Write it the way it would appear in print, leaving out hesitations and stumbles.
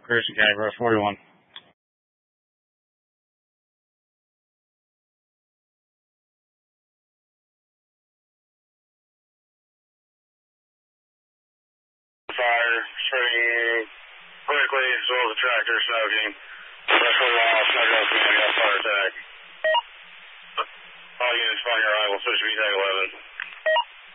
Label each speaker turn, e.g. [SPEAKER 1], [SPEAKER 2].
[SPEAKER 1] Christian County, Road 41.
[SPEAKER 2] Fire, spreading quickly as well as the tractor smoking. Left foot off, smoke up, we got fire attack. All units finding your arrival, switch to VTAC 11.